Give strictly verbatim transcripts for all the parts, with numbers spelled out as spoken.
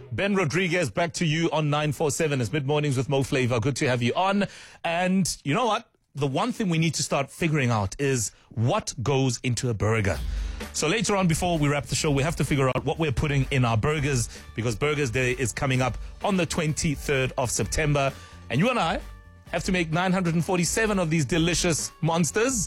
Ben Rodriguez, back to you on nine four seven. It's Mid-Mornings with Mo Flavor. Good to have you on. And you know what? The one thing we need to start figuring out is what goes into a burger. So later on, before we wrap the show, we have to figure out what we're putting in our burgers, because Burgers Day is coming up on the twenty-third of September. And you and I have to make nine hundred forty-seven of these delicious monsters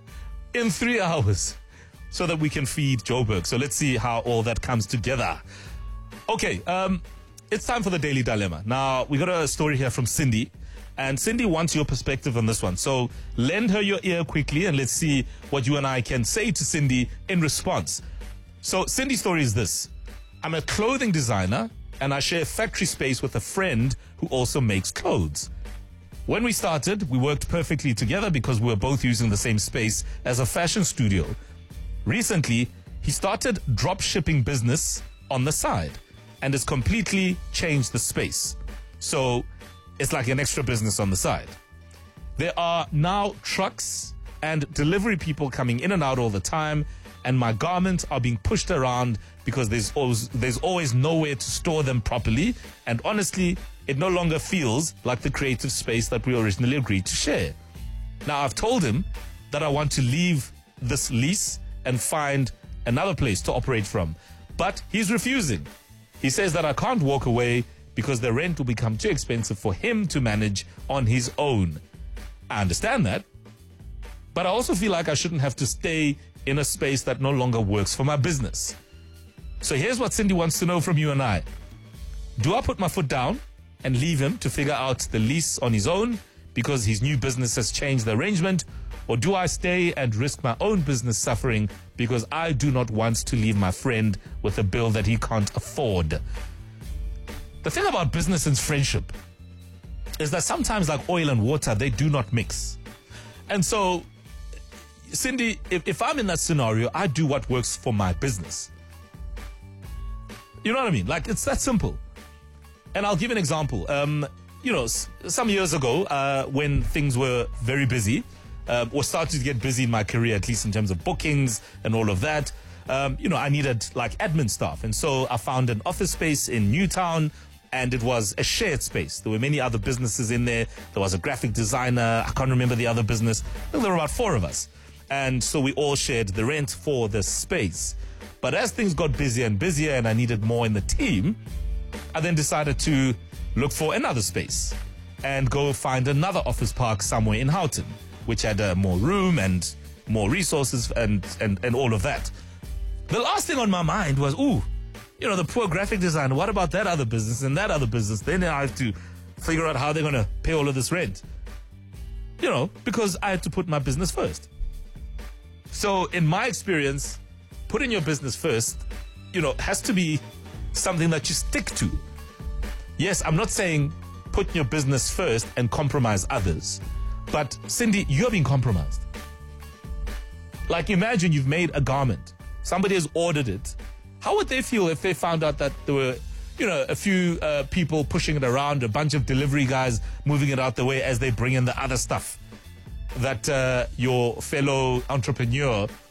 in three hours so that we can feed Joburg. So let's see how all that comes together. Okay, um, it's time for the Daily Dilemma. Now, we got a story here from Cindy, and Cindy wants your perspective on this one. So lend her your ear quickly, and let's see what you and I can say to Cindy in response. So Cindy's story is this. I'm a clothing designer, and I share factory space with a friend who also makes clothes. When we started, we worked perfectly together because we were both using the same space as a fashion studio. Recently, he started drop shipping business on the side and has completely changed the space. So it's like an extra business on the side. There are now trucks and delivery people coming in and out all the time, and my garments are being pushed around because there's always, there's always nowhere to store them properly. And honestly, it no longer feels like the creative space that we originally agreed to share. Now, I've told him that I want to leave this lease and find another place to operate from, but he's refusing. He says that I can't walk away because the rent will become too expensive for him to manage on his own. I understand that, but I also feel like I shouldn't have to stay in a space that no longer works for my business. So here's what Cindy wants to know from you and I. Do I put my foot down and leave him to figure out the lease on his own because his new business has changed the arrangement? Or do I stay and risk my own business suffering because I do not want to leave my friend with a bill that he can't afford? The thing about business and friendship is that sometimes, like oil and water, they do not mix. And so, Cindy, if, if I'm in that scenario, I do what works for my business. You know what I mean? Like, it's that simple. And I'll give an example. Um, you know, s- some years ago, uh, when things were very busy, uh, or started to get busy in my career, at least in terms of bookings and all of that, um, you know, I needed like admin staff. And so I found an office space in Newtown, and it was a shared space. There were many other businesses in there. There was a graphic designer. I can't remember the other business. I think there were about four of us. And so we all shared the rent for the space. But as things got busier and busier and I needed more in the team, I then decided to look for another space and go find another office park somewhere in Houghton, which had uh, more room and more resources and, and, and all of that. The last thing on my mind was, ooh, you know, the poor graphic designer, what about that other business and that other business? Then I have to figure out how they're going to pay all of this rent. You know, because I had to put my business first. So in my experience, putting your business first, you know, has to be something that you stick to. Yes, I'm not saying put your business first and compromise others. But Cindy, you're being compromised. Like, imagine you've made a garment. Somebody has ordered it. How would they feel if they found out that there were, you know, a few uh, people pushing it around, a bunch of delivery guys moving it out the way as they bring in the other stuff that uh, your fellow entrepreneur